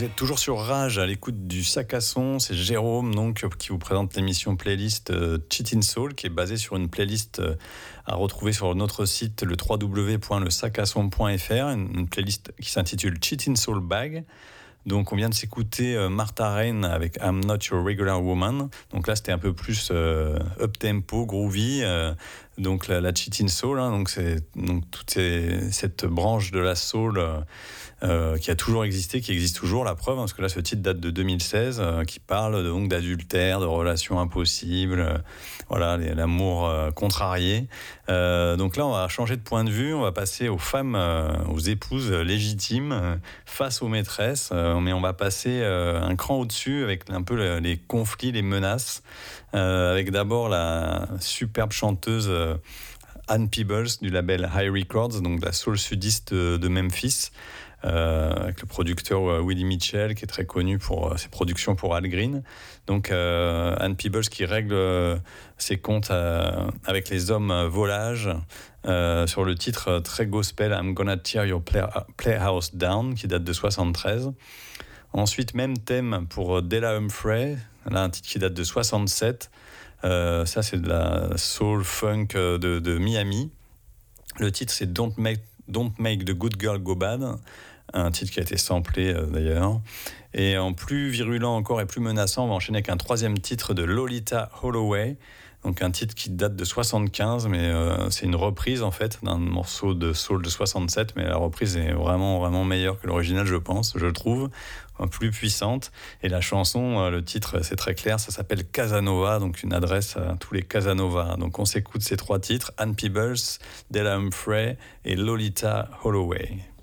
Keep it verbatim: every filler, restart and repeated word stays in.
êtes toujours sur Rage à l'écoute du sac à son. C'est Jérôme donc qui vous présente l'émission playlist euh, Cheatin' Soul qui est basée sur une playlist euh, à retrouver sur notre site le w w w point le sac à son point f r, une, une playlist qui s'intitule Cheatin' Soul Bag. Donc on vient de s'écouter euh, Martha Rain avec I'm Not Your Regular Woman. Donc là c'était un peu plus euh, up-tempo, groovy. Euh, donc la, la Cheatin' Soul, hein, donc c'est donc toute ces, cette branche de la soul euh, euh, qui a toujours existé, qui existe toujours, la preuve, hein, parce que là ce titre date de deux mille seize, euh, qui parle donc d'adultère, de relations impossibles, euh, voilà, les, l'amour euh, contrarié. Euh, donc là on va changer de point de vue, on va passer aux femmes, euh, aux épouses légitimes euh, face aux maîtresses. Euh, mais on va passer euh, un cran au-dessus avec un peu le, les conflits, les menaces, euh, avec d'abord la superbe chanteuse euh, Ann Peebles du label High Records, donc de la soul sudiste de, de Memphis, euh, avec le producteur euh, Willie Mitchell qui est très connu pour euh, ses productions pour Al Green. Donc euh, Ann Peebles qui règle euh, ses comptes euh, avec les hommes euh, volages euh, sur le titre euh, très gospel I'm Gonna Tear Your play- Playhouse Down qui date de soixante-treize. Ensuite, même thème pour Della Humphrey, là un titre qui date de soixante-sept. Euh, ça, c'est de la soul funk de, de Miami. Le titre, c'est Don't Make, Don't Make the Good Girl Go Bad, un titre qui a été samplé euh, d'ailleurs. Et en plus virulent encore et plus menaçant, on va enchaîner avec un troisième titre de Lolita Holloway. Donc un titre qui date de soixante-quinze, mais euh, c'est une reprise en fait d'un morceau de soul de soixante-sept, mais la reprise est vraiment vraiment meilleure que l'original, je pense, je trouve, plus puissante. Et la chanson, euh, le titre, c'est très clair, ça s'appelle Casanova, donc une adresse à tous les Casanova. Donc on s'écoute ces trois titres, Ann Peebles, Della Humphrey et Lolita Holloway.